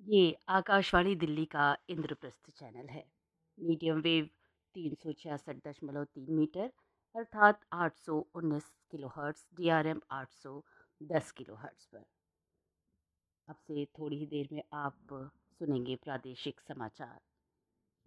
ये आकाशवाणी दिल्ली का इंद्रप्रस्थ चैनल है। मीडियम वेव 366.3 मीटर अर्थात 819 किलोहर्ट्ज़, DRM 810 किलोहर्ट्ज़ पर। अब से थोड़ी ही देर में आप सुनेंगे प्रादेशिक समाचार।